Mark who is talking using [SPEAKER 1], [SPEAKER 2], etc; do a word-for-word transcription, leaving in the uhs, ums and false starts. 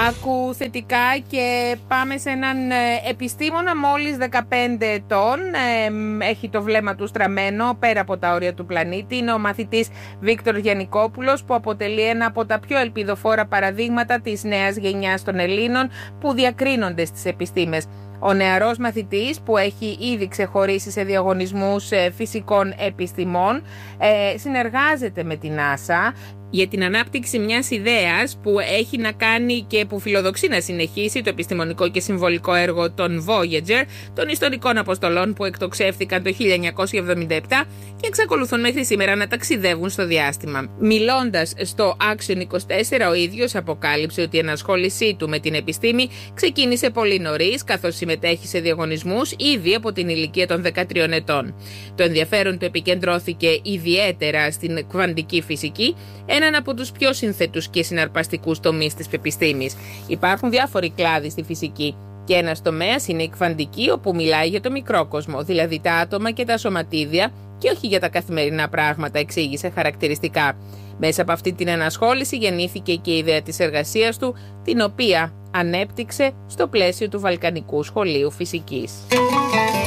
[SPEAKER 1] Άκου θετικά και πάμε σε έναν επιστήμονα μόλις δεκαπέντε ετών. Ε, έχει το βλέμμα του στραμμένο πέρα από τα όρια του πλανήτη. Είναι ο μαθητής Βίκτορ Γιαννικόπουλος, που αποτελεί ένα από τα πιο ελπιδοφόρα παραδείγματα της νέας γενιάς των Ελλήνων που διακρίνονται στις επιστήμες. Ο νεαρός μαθητής, που έχει ήδη ξεχωρίσει σε διαγωνισμούς φυσικών επιστημών, ε, συνεργάζεται με την NASA για την ανάπτυξη μιας ιδέας που έχει να κάνει και που φιλοδοξεί να συνεχίσει το επιστημονικό και συμβολικό έργο των Voyager, των ιστορικών αποστολών που εκτοξεύθηκαν το χίλια εννιακόσια εβδομήντα επτά και εξακολουθούν μέχρι σήμερα να ταξιδεύουν στο διάστημα. Μιλώντας στο Action είκοσι τέσσερα, ο ίδιος αποκάλυψε ότι η ενασχόλησή του με την επιστήμη ξεκίνησε πολύ νωρίς, καθώς συμμετέχει σε διαγωνισμούς ήδη από την ηλικία των δεκατριών ετών. Το ενδιαφέρον του επικεντρώθηκε ιδιαίτερα στην κβαντική φυσική, έναν από τους πιο συνθετούς και συναρπαστικούς τομείς της επιστήμης. Υπάρχουν διάφοροι κλάδοι στη φυσική και ένας τομέας είναι η κβαντική, όπου μιλάει για το μικρό κόσμο, δηλαδή τα άτομα και τα σωματίδια, και όχι για τα καθημερινά πράγματα, εξήγησε χαρακτηριστικά. Μέσα από αυτή την ενασχόληση γεννήθηκε και η ιδέα της εργασίας του, την οποία ανέπτυξε στο πλαίσιο του Βαλκανικού Σχολείου Φυσικής.